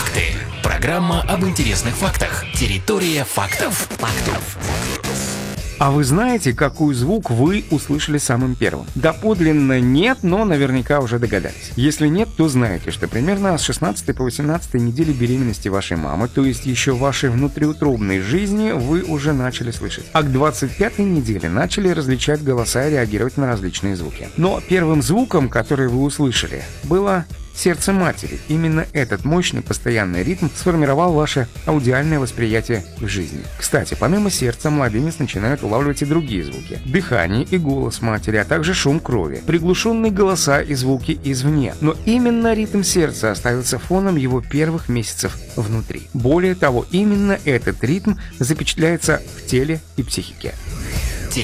Факты. Программа об интересных фактах. Территория фактов. А вы знаете, какой звук вы услышали самым первым? Доподлинно нет, но наверняка уже догадались. Если нет, то знаете, что примерно с 16 по 18 недели беременности вашей мамы, то есть еще в вашей внутриутробной жизни, вы уже начали слышать. А к 25-й неделе начали различать голоса и реагировать на различные звуки. Но первым звуком, который вы услышали, было сердце матери. Именно этот мощный постоянный ритм сформировал ваше аудиальное восприятие в жизни. Кстати, помимо сердца, младенец начинает улавливать и другие звуки. Дыхание и голос матери, а также шум крови, приглушенные голоса и звуки извне. Но именно ритм сердца остается фоном его первых месяцев внутри. Более того, именно этот ритм запечатляется в теле и психике.